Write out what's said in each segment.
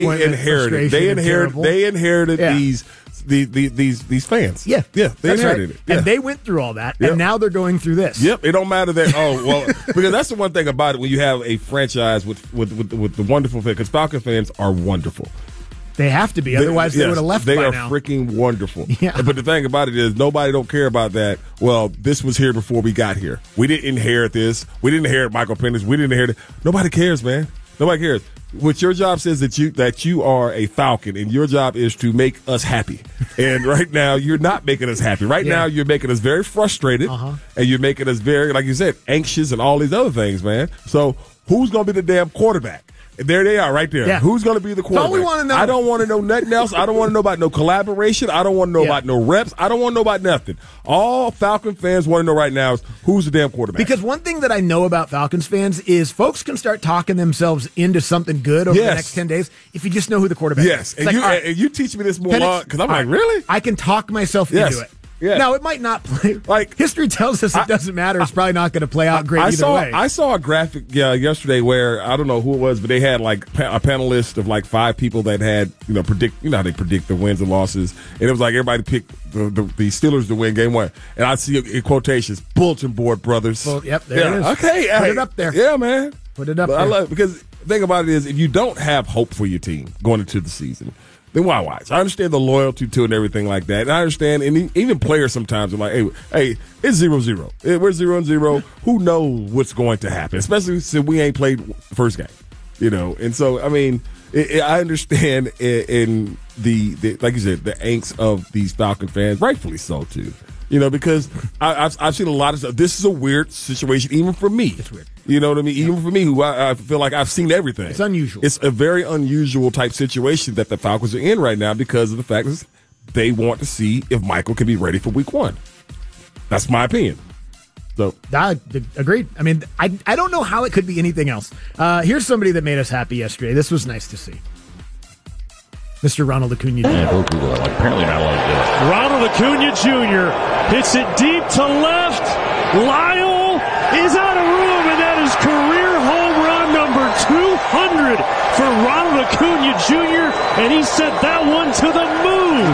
inherited. They inherited these fans. Yeah, they inherited it. Yeah. And they went through all that, and now they're going through this. Yep, it don't matter that. Because that's the one thing about it when you have a franchise with the wonderful fans. Because Falcon fans are wonderful. They have to be, otherwise they would have left by now. They are freaking wonderful. Yeah. But the thing about it is nobody don't care about that. Well, this was here before we got here. We didn't inherit this. We didn't inherit Michael Penix. We didn't inherit it. Nobody cares, man. Nobody cares. What your job says that you are a Falcon, and your job is to make us happy. And right now, you're not making us happy. Right now, you're making us very frustrated, and you're making us very, like you said, anxious and all these other things, man. So who's going to be the damn quarterback? There they are right there. Yeah. Who's going to be the quarterback? All we want to know. I don't want to know nothing else. I don't want to know about no collaboration. I don't want to know about no reps. I don't want to know about nothing. All Falcon fans want to know right now is who's the damn quarterback. Because one thing that I know about Falcons fans is folks can start talking themselves into something good over the next 10 days if you just know who the quarterback is. Yes, and you teach me this more because I'm like, really? I can talk myself into it. Yeah. Now, it might not play. Like history tells us it doesn't matter. It's probably not going to play out great either way. I saw a graphic yesterday where, I don't know who it was, but they had like a panelist of like 5 people that had, predict, how they predict the wins and losses. And it was like everybody picked the Steelers to win game 1. And I see in quotations, bulletin board brothers. Well, yep, there it is. Okay. Put it up there. Yeah, man. Put it up there. I love it because the thing about it is if you don't have hope for your team going into the season, then why watch? I understand the loyalty to it and everything like that. And I understand, and even players sometimes are like, hey, it's 0-0. We're 0-0. Who knows what's going to happen? Especially since we ain't played the first game, And so, I mean, I understand in the like you said, the angst of these Falcon fans, rightfully so too. Because I've seen a lot of stuff. This is a weird situation, even for me. It's weird. You know what I mean? Yeah. Even for me, who I feel like I've seen everything. It's unusual. It's a very unusual type situation that the Falcons are in right now because of the fact that they want to see if Michael can be ready for Week 1. That's my opinion. So agreed. I mean, I don't know how it could be anything else. Here's somebody that made us happy yesterday. This was nice to see. Mr. Ronald Acuna Jr. Apparently not allowed to do it. Ronald Acuna Jr. hits it deep to left. Lyle is out of room, and that is career home run number 200 for Ronald Acuna Jr., and he sent that one to the moon.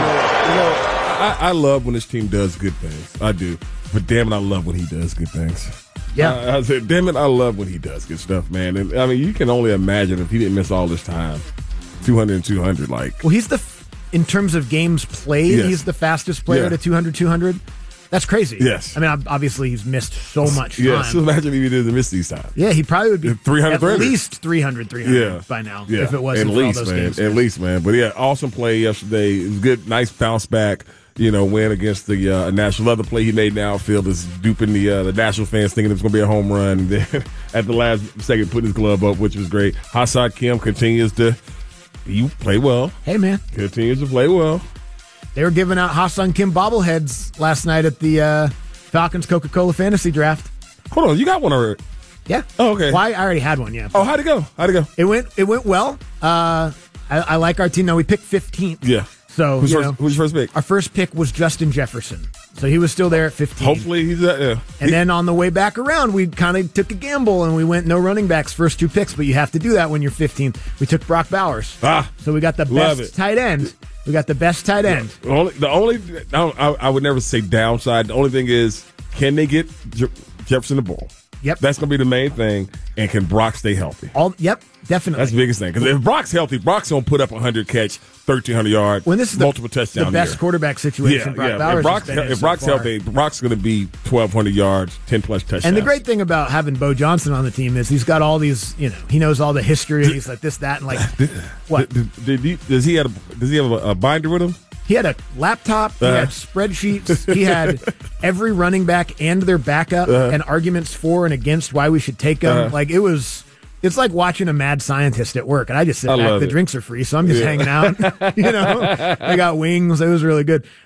I love when this team does good things. I do. But damn it, I love when he does good things. Yeah. I said, damn it, I love when he does good stuff, man. And I mean, you can only imagine if he didn't miss all this time. 200 and 200, like. Well, he's in terms of games played, he's the fastest player to 200. That's crazy. Yes. I mean, obviously he's missed so much time. Yeah, so imagine if he didn't miss these times. Yeah, he probably would be 300, at least 300 by now if it wasn't for all those games. At least, man. But yeah, awesome play yesterday. It was good, nice bounce back. Win against the National. Other play he made in the outfield is duping the National fans thinking it was going to be a home run. And then at the last second, putting his glove up, which was great. Ha-Seong Kim continues to play well. Hey, man. Continues to play well. They were giving out Ha-Seong Kim bobbleheads last night at the Falcons Coca-Cola Fantasy Draft. Hold on, you got one already? Yeah. Oh, okay. Well, I already had one, yeah. Oh, how'd it go? It went well. I like our team. Now, we picked 15th. Yeah. So, who's your first pick? Our first pick was Justin Jefferson. So he was still there at 15. Hopefully he's And then on the way back around, we kind of took a gamble and we went no running backs first 2 picks, but you have to do that when you're 15th. We took Brock Bowers. So we got the best tight end. We got the best tight end. I would never say downside. The only thing is, can they get Jefferson the ball? Yep. That's going to be the main thing. And can Brock stay healthy? Yep, definitely. That's the biggest thing. Because if Brock's healthy, Brock's going to put up 100 catch, 1,300 yards, multiple touchdowns. The best quarterback situation. Brock Bowers if Brock's healthy, Brock's going to be 1,200 yards, 10-plus touchdowns. And the great thing about having Bo Johnson on the team is he's got all these, he knows all the history. He's like this, that, and like, what? Does he have a binder with him? He had a laptop, he had spreadsheets, he had every running back and their backup and arguments for and against why we should take them. Like it's like watching a mad scientist at work. And I just sit back. The drinks are free, so I'm just hanging out. They got wings. It was really good.